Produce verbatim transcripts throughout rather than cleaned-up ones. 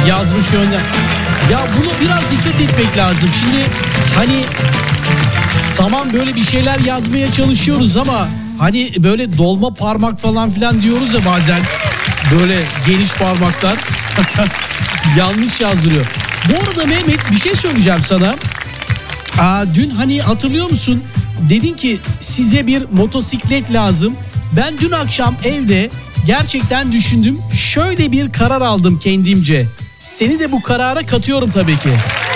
yazmış gönder. Ya bunu biraz dikkat etmek lazım. Şimdi hani tamam böyle bir şeyler yazmaya çalışıyoruz ama hani böyle dolma parmak falan filan diyoruz ya bazen. Böyle geniş parmaklar yanlış yazdırıyor. Bu arada Mehmet bir şey söyleyeceğim sana. Aa, dün hani hatırlıyor musun? Dedin ki size bir motosiklet lazım. Ben dün akşam evde gerçekten düşündüm. Şöyle bir karar aldım kendimce. Seni de bu karara katıyorum tabii ki.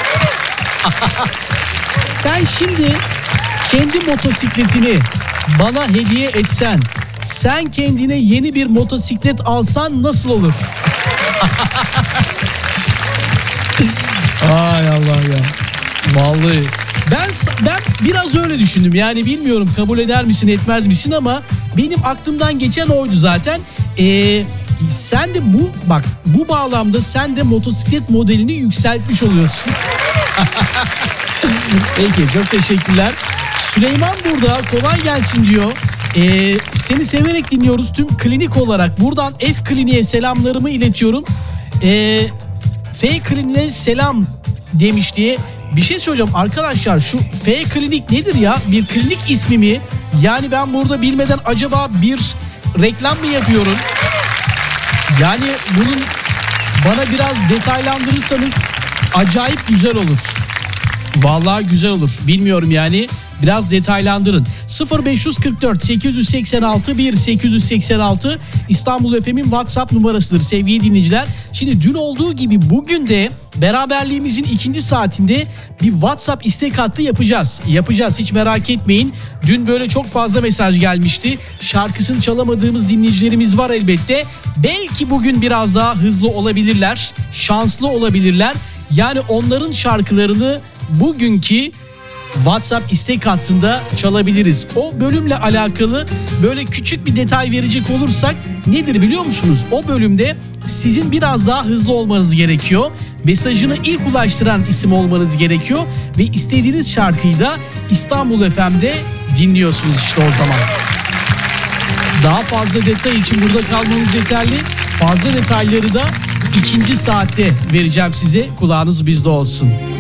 Sen şimdi kendi motosikletini bana hediye etsen, sen kendine yeni bir motosiklet alsan nasıl olur? Ay Allah ya. Vallahi ben ben biraz öyle düşündüm. Yani bilmiyorum kabul eder misin etmez misin ama benim aklımdan geçen oydu zaten. Ee, sen de bu bak bu bağlamda sen de motosiklet modelini yükseltmiş oluyorsun. Peki çok teşekkürler. Süleyman burada kolay gelsin diyor. Ee, seni severek dinliyoruz tüm klinik olarak. Buradan F Kliniğe selamlarımı iletiyorum. Ee, F Kliniğe selam demiş diye. Bir şey söyleyeceğim arkadaşlar, şu F Klinik nedir ya? Bir klinik ismi mi? Yani ben burada bilmeden acaba bir reklam mı yapıyorum? Yani bunun bana biraz detaylandırırsanız acayip güzel olur. Vallahi güzel olur. Bilmiyorum yani. Biraz detaylandırın. sıfır beş kırk dört sekiz seksen altı bir sekiz seksen altı İstanbul F M'in WhatsApp numarasıdır sevgili dinleyiciler. Şimdi dün olduğu gibi bugün de beraberliğimizin ikinci saatinde bir WhatsApp istek hattı yapacağız. Yapacağız, hiç merak etmeyin. Dün böyle çok fazla mesaj gelmişti. Şarkısını çalamadığımız dinleyicilerimiz var elbette. Belki bugün biraz daha hızlı olabilirler. Şanslı olabilirler. Yani onların şarkılarını bugünkü WhatsApp istek hattında çalabiliriz. O bölümle alakalı böyle küçük bir detay verecek olursak nedir biliyor musunuz? O bölümde sizin biraz daha hızlı olmanız gerekiyor. Mesajını ilk ulaştıran isim olmanız gerekiyor. Ve istediğiniz şarkıyı da İstanbul F M'de dinliyorsunuz işte o zaman. Daha fazla detay için burada kalmanız yeterli. Fazla detayları da ikinci saatte vereceğim size. Kulağınız bizde olsun.